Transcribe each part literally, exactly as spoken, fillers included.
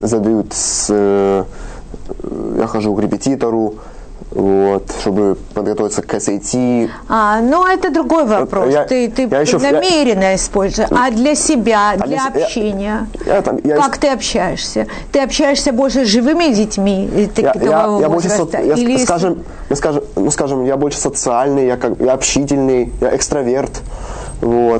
задают с... Я хожу к репетитору, вот, чтобы подготовиться к эс эй ти. А, ну это другой вопрос. Я, ты ты я еще, намеренно я, используешь. А для себя, а для, для общения? Я, я, там, я, как ты общаешься? Ты общаешься больше с живыми детьми? Я, я, я больше, со, я, Или... скажем, я, скажем, ну, скажем, я больше социальный, я, как, я общительный, я экстраверт. Вот.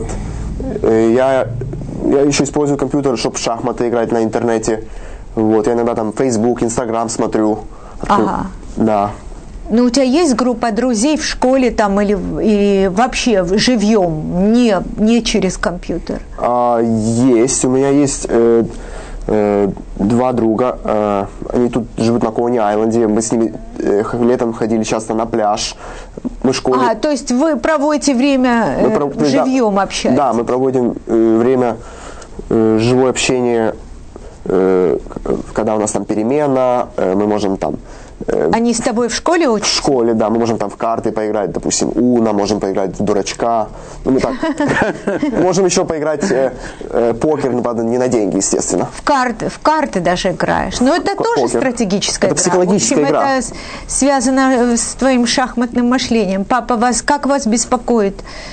Я, я еще использую компьютер, чтобы в шахматы играть на интернете. Вот. Я иногда там Facebook, Instagram смотрю. Ага. Да. Ну, у тебя есть группа друзей в школе там или, или вообще живьем, не, не через компьютер? А, есть. У меня есть э, э, два друга. Э, они тут живут на Кони-Айленде. Мы с ними э, летом ходили часто на пляж. Мы в школе... А, то есть вы проводите время э, пров... живьем да, общаетесь? Да, мы проводим э, время э, живое общение, э, когда у нас там перемена, э, мы можем там... Они с тобой в школе учатся? В школе, да. Мы можем там в карты поиграть, допустим, Уно, можем поиграть в дурачка. Ну, мы так. Можем еще поиграть покер, но, правда, не на деньги, естественно. В карты, в карты даже играешь. Но это тоже стратегическая игра. Это психологическая игра. Это связано с твоим шахматным мышлением. Папа, вас как вас беспокоит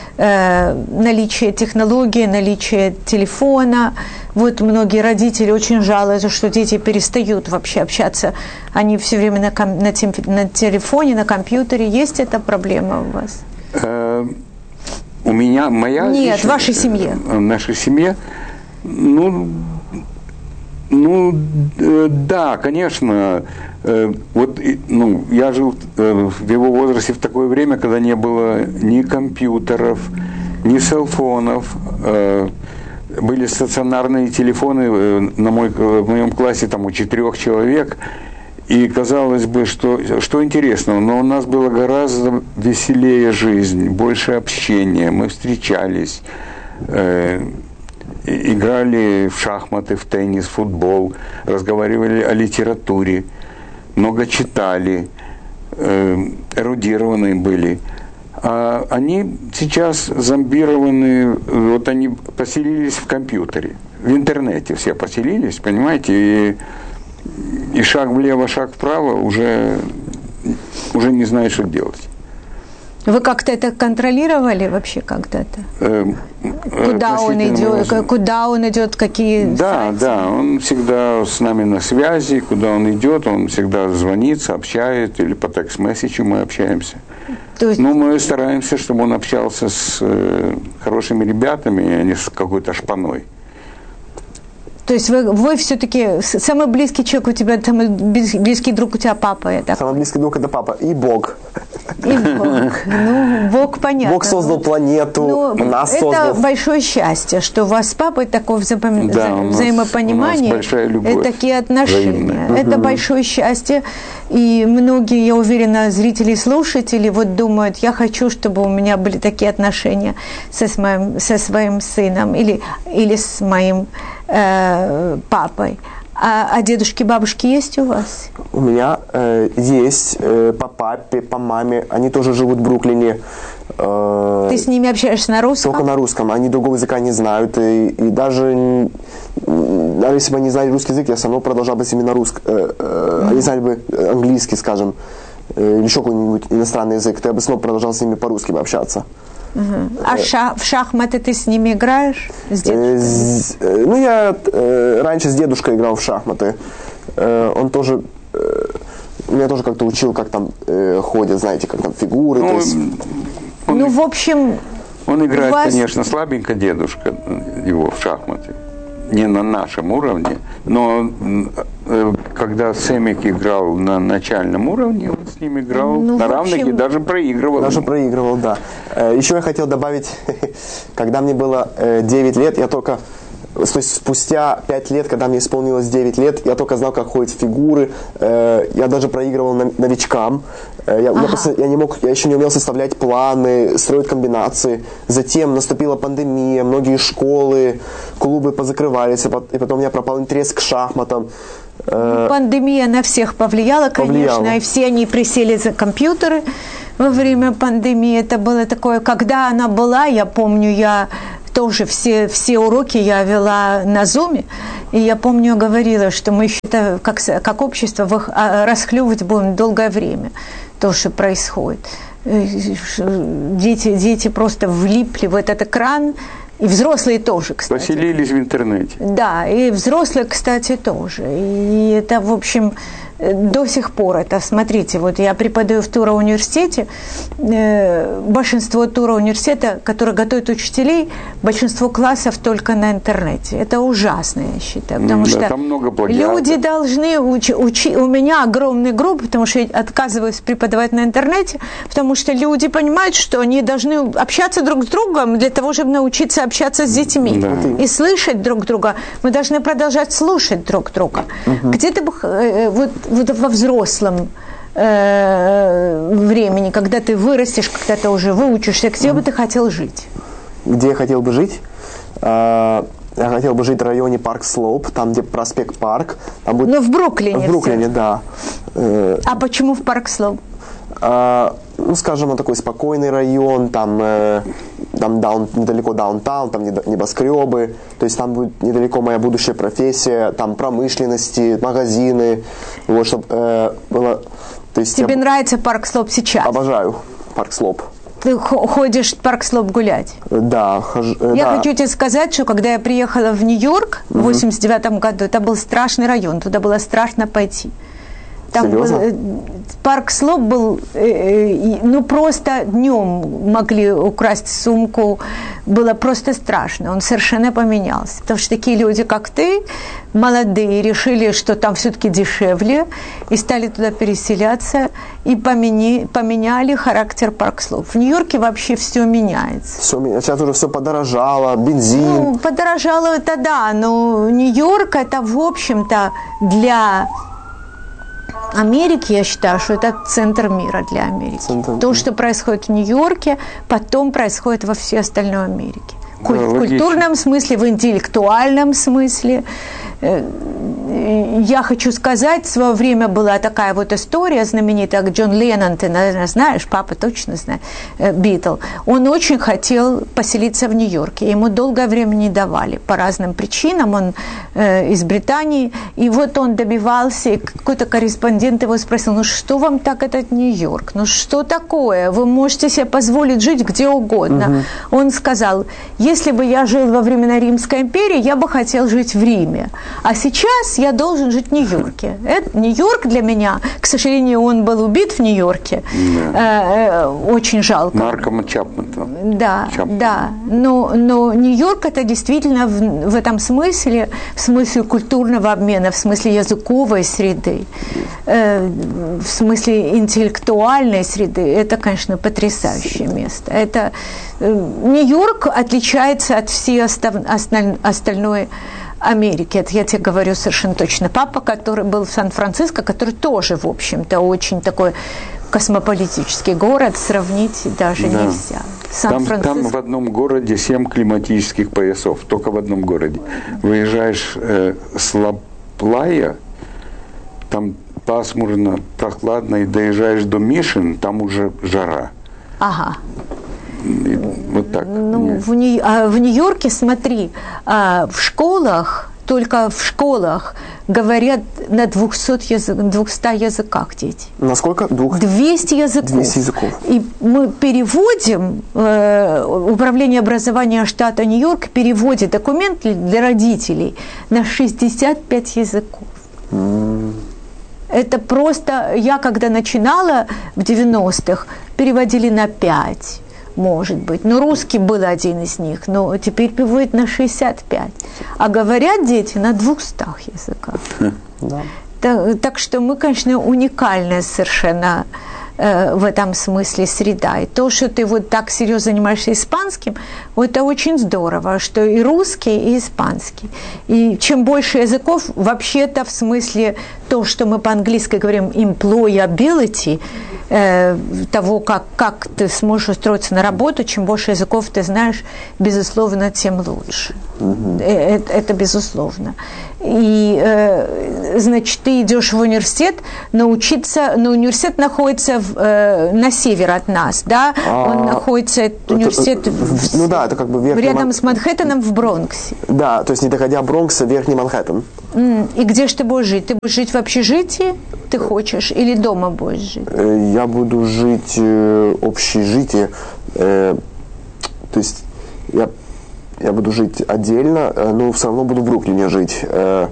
наличие технологии, наличие телефона? Вот многие родители очень жалуются, что дети перестают вообще общаться. Они все время на, ком- на, тем- на телефоне, на компьютере. Есть эта проблема у вас? Э, у меня, моя... Нет, в вашей семье. В нашей семье, ну, ну э, да, конечно. Э, вот, ну, я жил э, в его возрасте в такое время, когда не было ни компьютеров, ни селфонов, э, были стационарные телефоны на мой, в моем классе там у четырех человек, и казалось бы, что, что интересного, но у нас было гораздо веселее жизнь, больше общения, мы встречались, э, играли в шахматы, в теннис, в футбол, разговаривали о литературе, много читали, э, эрудированные были. А они сейчас зомбированы, вот они поселились в компьютере, в интернете все поселились, понимаете, и, и шаг влево, шаг вправо уже, уже не знают, что делать. Вы как-то это контролировали вообще когда-то? Э, куда он идет, разум. куда он идет, какие Да, сайты? Да, он всегда с нами на связи, куда он идет, он всегда звонит, сообщает, или по текст-месседжу мы общаемся. То есть... Но мы стараемся, чтобы он общался с э, хорошими ребятами, а не с какой-то шпаной. То есть вы, вы все-таки самый близкий человек у тебя, самый близкий друг у тебя папа, я так. Самый близкий друг это папа и Бог. И Бог. Ну, Бог понятно. Бог создал планету, ну, нас это создал. Это большое счастье, что у вас с папой такое взаим... да, взаимопонимание, у нас большая любовь, такие отношения. взаимная. Это угу. большое счастье. И многие, я уверена, зрители и слушатели вот думают, я хочу, чтобы у меня были такие отношения со, с моим, со своим сыном или, или с моим э, папой. А, а дедушки, бабушки есть у вас? У меня э, есть э, по папе, по маме. Они тоже живут в Бруклине. Э, Ты с ними общаешься на русском? Только на русском. Они другого языка не знают. И, и даже, даже если бы они знали русский язык, я все равно продолжал бы с ними на русском. Э, э, mm-hmm. Они знали бы английский, скажем, э, или еще какой-нибудь иностранный язык, то я бы снова продолжал с ними по-русски бы общаться. Uh-huh. А шах, в шахматы ты с ними играешь? С дедушкой? Э, ну, я э, раньше с дедушкой играл в шахматы. Э, он тоже... Э, меня тоже как-то учил, как там э, ходят, знаете, как там фигуры. Ну, то есть... он, ну в общем... Он играет, вас... конечно, слабенько, дедушка его в шахматы. Не на нашем уровне, но э, когда Сэмик играл на начальном уровне, он с ним играл ну, на равных общем... и даже проигрывал. Даже проигрывал, да. Еще я хотел добавить, когда мне было девять лет, я только... То есть спустя пять лет, когда мне исполнилось девять лет, я только знал, как ходят фигуры. Я даже проигрывал новичкам. Я, ага. я, просто, я, не мог, я еще не умел составлять планы, строить комбинации. Затем наступила пандемия, многие школы, клубы позакрывались, и потом у меня пропал интерес к шахматам. Пандемия на всех повлияла, конечно, повлияла. И все они присели за компьютеры во время пандемии. Это было такое, когда она была, я помню, я тоже все, все уроки я вела на Зуме, и я помню, говорила, что мы еще как, как общество расхлебывать будем долгое время то, что происходит. Дети, дети просто влипли в этот экран, и взрослые тоже, кстати. Поселились в интернете. Да, и взрослые, кстати, тоже. И это, в общем, до сих пор это, смотрите, вот я преподаю в Тура университете, э, большинство Тура университета, которые готовят учителей, большинство классов только на интернете. Это ужасно, я считаю, потому да, что там много плагиата. Люди должны учить, учи, у меня огромная группа, потому что я отказываюсь преподавать на интернете, потому что люди понимают, что они должны общаться друг с другом для того, чтобы научиться общаться с детьми да. и слышать друг друга. Мы должны продолжать слушать друг друга. Угу. Где-то бы э, вот Вот во взрослом э, времени, когда ты вырастешь, когда ты уже выучишься, где mm. бы ты хотел жить? Где я хотел бы жить? А, я хотел бы жить в районе Парк Слоуп, там, где проспект Парк. Там будет... Ну, в Бруклине. В Бруклине, да. А почему в Парк Слоуп? А, ну, скажем, он такой спокойный район, там, э, там даун, недалеко даунтаун, там небоскребы, то есть там будет недалеко моя будущая профессия, там промышленности, магазины, вот, чтобы э, было... То есть Тебе я нравится Парк Слоуп сейчас? Обожаю Парк Слоуп. Ты ходишь в Парк Слоуп гулять? Да. Хожу, э, я да. хочу тебе сказать, что когда я приехала в Нью-Йорк в восемьдесят девятом году, это был страшный район, туда было страшно пойти. Там был, Парк Слоуп был, э, э, ну просто днем могли украсть сумку, было просто страшно, он совершенно поменялся, потому что такие люди, как ты, молодые, решили, что там все-таки дешевле, и стали туда переселяться, и помени, поменяли характер Парк Слоуп. В Нью-Йорке вообще все меняется. Все, сейчас уже все подорожало, бензин. Ну, подорожало это да, но Нью-Йорк это, в общем-то, для... Америки, я считаю, что это центр мира для Америки. Центр. То, что происходит в Нью-Йорке, потом происходит во всей остальной Америке. Куль- да, в культурном смысле, в интеллектуальном смысле. Я хочу сказать, в свое время была такая вот история знаменитая, как Джон Леннон, ты, наверное, знаешь, папа точно знает, Битл. Он очень хотел поселиться в Нью-Йорке. Ему долгое время не давали по разным причинам. Он э, из Британии. И вот он добивался, и какой-то корреспондент его спросил, ну что вам так этот Нью-Йорк? Ну что такое? Вы можете себе позволить жить где угодно. Угу. Он сказал, если бы я жил во времена Римской империи, я бы хотел жить в Риме. А сейчас я должен жить в Нью-Йорке. Это, Нью-Йорк для меня, к сожалению, он был убит в Нью-Йорке. Да. Э, э, очень жалко. Марком Чапманом. Да, Чапман. да. Но, но Нью-Йорк это действительно в, в этом смысле, в смысле культурного обмена, в смысле языковой среды, э, в смысле интеллектуальной среды, это, конечно, потрясающее место. Это, э, Нью-Йорк отличается от всей остав, осталь, остальной Америки. Это я тебе говорю совершенно точно. Папа, который был в Сан-Франциско, который тоже, в общем-то, очень такой космополитический город, сравнить даже да. нельзя. Там, там в одном городе семь климатических поясов, только в одном городе. Выезжаешь э, с Ла-Плая, там пасмурно, прохладно, и доезжаешь до Мишин, там уже жара. Ага. И вот так. Ну, в, Нью- а в Нью-Йорке, смотри, а, в школах, только в школах говорят на двухсот язык, двухстах языках дети. Насколько? Двух? двести языков. двести языков. И мы переводим, э, Управление образования штата Нью-Йорк переводит документы для родителей на шестьдесят пять языков. Mm. Это просто, я когда начинала в девяностых, переводили на пять. Может быть. Но русский был один из них, но теперь переводят на шестьдесят пять. А говорят дети на двухстах языках. Да. Так, так что мы, конечно, уникальная совершенно э, в этом смысле среда. И то, что ты вот так серьезно занимаешься испанским, это очень здорово, что и русский, и испанский. И чем больше языков, вообще-то в смысле то, что мы по-английски говорим employability, э, того, как, как ты сможешь устроиться на работу, чем больше языков ты знаешь, безусловно, тем лучше. Mm-hmm. Это, это безусловно. И, э, значит, ты идешь в университет научиться, но университет находится в, э, на север от нас, да? А, Он находится, этот университет, в, ну да, это как бы верхний рядом Ман... с Манхэттеном в Бронксе. Да, то есть не доходя Бронкса, верхний Манхэттен. И где же ты будешь жить? Ты будешь жить в общежитии, ты хочешь, или дома будешь жить? Я буду жить в общежитии, э, то есть я, я буду жить отдельно, но все равно буду в Бруклине жить. Э,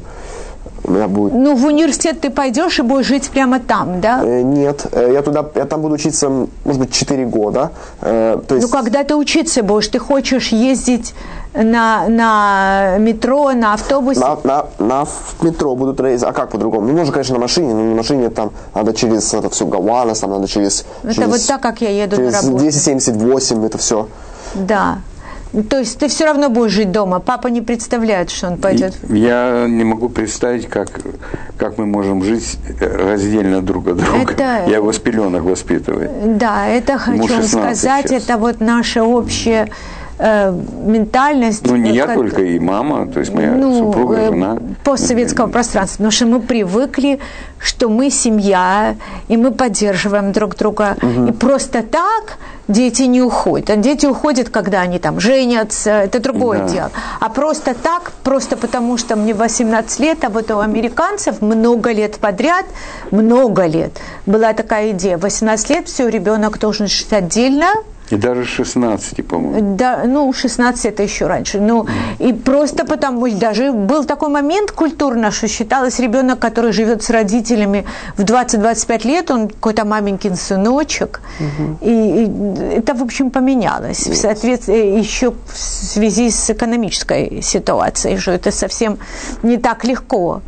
у меня будет... Ну, в университет ты пойдешь и будешь жить прямо там, да? Э, нет, я туда, я там буду учиться, может быть, четыре года. Э, то есть... Ну, когда ты учиться будешь, ты хочешь ездить на, на метро, на автобусе? На, на, на метро будут ездить, а как по-другому? Ну, можно, конечно, на машине, но на машине там надо через это все Гаванас, там надо через... Это через, вот так, как я еду через на работу. двести семьдесят восемь, это все. Да. То есть ты все равно будешь жить дома. Папа не представляет, что он пойдет. Я не могу представить, как, как мы можем жить раздельно друг от друга. Это... Я его с пеленок воспитываю. Да, это хочу вам сказать. Сейчас. Это вот наша общая э, ментальность. Ну, не я как... только, и мама, то есть моя ну, супруга, э, жена. Постсоветского пространства. Потому что мы привыкли, что мы семья, и мы поддерживаем друг друга. Угу. И просто так... Дети не уходят. А дети уходят, когда они там женятся, это другое да. дело. А просто так, просто потому что мне восемнадцать лет, а вот у американцев много лет подряд, много лет была такая идея. восемнадцать лет, все, ребенок должен жить отдельно. И даже шестнадцать, по-моему. Да, ну, шестнадцать это еще раньше. Ну, mm. и просто потому, даже был такой момент культурно, что считалось, ребенок, который живет с родителями в двадцать-двадцать пять лет, он какой-то маменькин сыночек. Mm-hmm. И, и это, в общем, поменялось. Yes. В соответствии, еще в связи с экономической ситуацией, что это совсем не так легко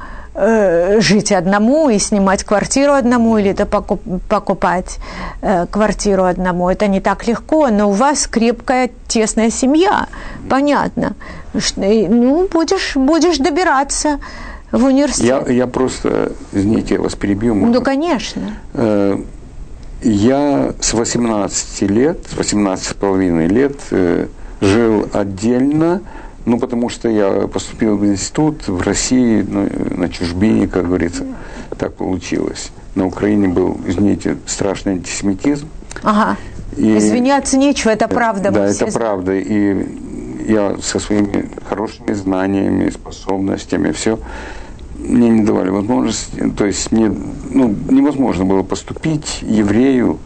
жить одному и снимать квартиру одному, или это покуп, покупать э, квартиру одному. Это не так легко, но у вас крепкая, тесная семья. Понятно. Ну, будешь, будешь добираться в университет. Я, я просто, извините, я вас перебью. Можно? Ну, конечно. Э, я с восемнадцати лет, с восемнадцати с половиной лет э, жил отдельно. Ну, потому что я поступил в институт в России, ну, на чужбине, как говорится, так получилось. На Украине был, извините, страшный антисемитизм. Ага. И, извиняться нечего, это правда. Да, это правда. И я со своими хорошими знаниями, способностями, все, мне не давали возможности. То есть мне ну, невозможно было поступить еврею.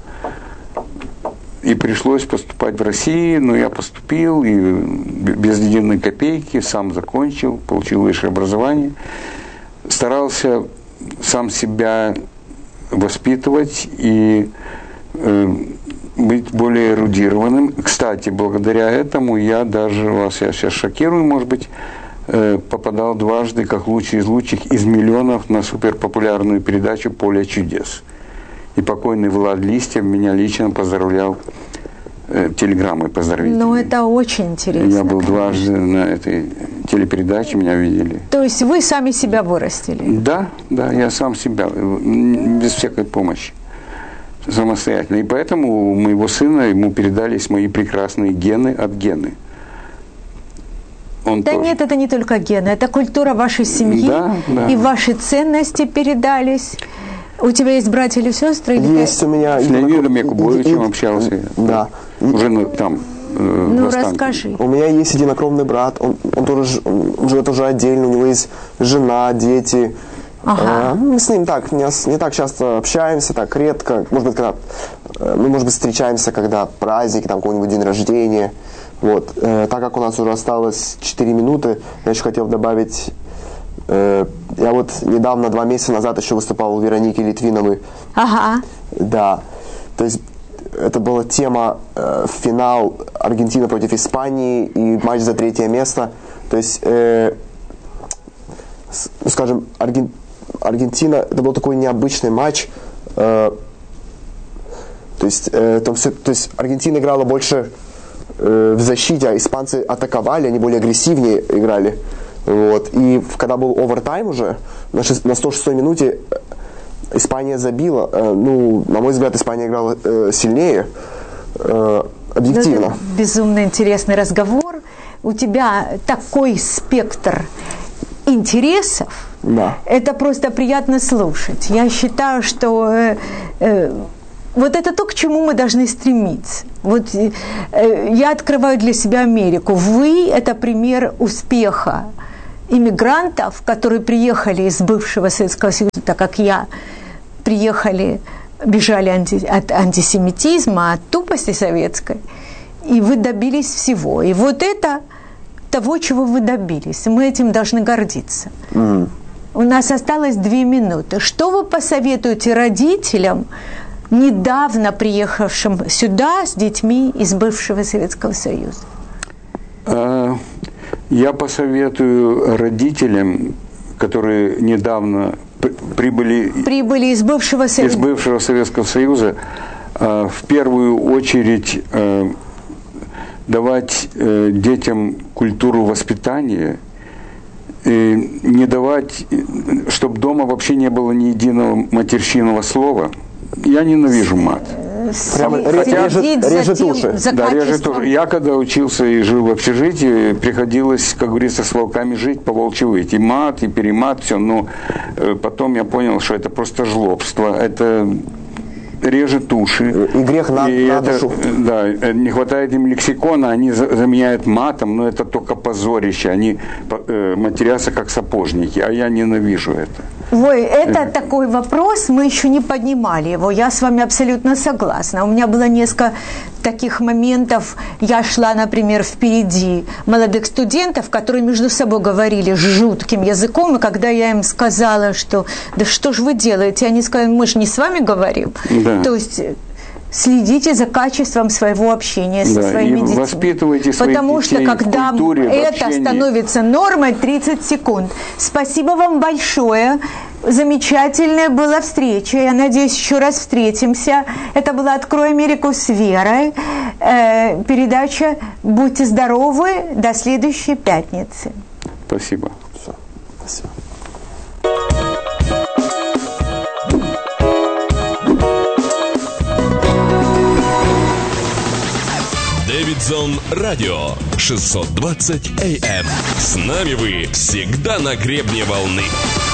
И пришлось поступать в России, но я поступил, и без единой копейки, сам закончил, получил высшее образование. Старался сам себя воспитывать и э, быть более эрудированным. Кстати, благодаря этому я даже, вас я сейчас шокирую, может быть, э, попадал дважды, как лучший из лучших, из миллионов на суперпопулярную передачу «Поле чудес». И покойный Влад Листьев меня лично поздравлял э, телеграммой поздравительной. Ну, это очень интересно. Я был дважды на этой телепередаче, меня видели. То есть вы сами себя вырастили? Да, да, я сам себя, без всякой помощи, самостоятельно. И поэтому у моего сына, ему передались мои прекрасные гены от Гены. Он да тоже. Нет, это не только гены, это культура вашей семьи, да, да. И ваши ценности передались. У тебя есть братья или сестры? Или есть ты... у меня. С Леонидом Якубовичем общался. Да. Уже ну, там. Э, ну, расскажи. У меня есть единокровный брат, он, он, тоже, он живет уже отдельно, у него есть жена, дети. Ага. Э, мы с ним так, не, не так часто общаемся, так редко. Может быть, когда, мы, может быть, встречаемся, когда праздники, там какой-нибудь день рождения. Вот. Э, так как у нас уже осталось четыре минуты, я еще хотел добавить. Я вот недавно, два месяца назад еще выступал у Вероники Литвиновой. Ага. Да. То есть это была тема э, финал Аргентина против Испании и матч за третье место. То есть, э, с, скажем, Арген, Аргентина, это был такой необычный матч. Э, то есть, э, там все, то есть Аргентина играла больше э, в защите, а испанцы атаковали, они более агрессивнее играли. Вот. И когда был овертайм уже, на, шест... на сто шестой минуте Испания забила. Э, ну, на мой взгляд, Испания играла э, сильнее, э, объективно. Это безумно интересный разговор. У тебя такой спектр интересов, Да. это просто приятно слушать. Я считаю, что э, э, вот это то, к чему мы должны стремиться. Вот э, я открываю для себя Америку. Вы – это пример успеха иммигрантов, которые приехали из бывшего Советского Союза, так как я, приехали, бежали анти, от антисемитизма, от тупости советской, и вы добились всего. И вот это того, чего вы добились. Мы этим должны гордиться. Mm. У нас осталось две минуты. Что вы посоветуете родителям, недавно приехавшим сюда с детьми из бывшего Советского Союза? Я посоветую родителям, которые недавно прибыли, прибыли из бывшего Союза, из бывшего Советского Союза, в первую очередь давать детям культуру воспитания, и не давать, чтобы дома вообще не было ни единого матерщинного слова. Я ненавижу мат. Прямо режет, режет уши. Да, режет уши. Я когда учился и жил в общежитии, приходилось, как говорится, с волками жить, по волчьи выть. И мат, и перемат, все. Но потом я понял, что это просто жлобство. Это режет уши. И грех на, и на это, душу. Да, не хватает им лексикона, они заменяют матом, но это только позорище. Они э, матерятся как сапожники, а я ненавижу это. Ой, это э. такой вопрос, мы еще не поднимали его. Я с вами абсолютно согласна. У меня было несколько таких моментов. Я шла, например, впереди молодых студентов, которые между собой говорили жутким языком, и когда я им сказала, что да что ж вы делаете, они сказали, мы же не с вами говорим. Да. То есть следите за качеством своего общения со да, своими детьми. Воспитывайте своих Потому детей что когда в культуре, это в становится нормой, тридцать секунд. Спасибо вам большое. Замечательная была встреча. Я надеюсь, еще раз встретимся. Это была «Открой Америку с Верой». Э, передача «Будьте здоровы». До следующей пятницы. Спасибо. Все. Спасибо. Дэвидсон Радио шестьсот двадцать эй эм. С нами вы всегда на гребне волны.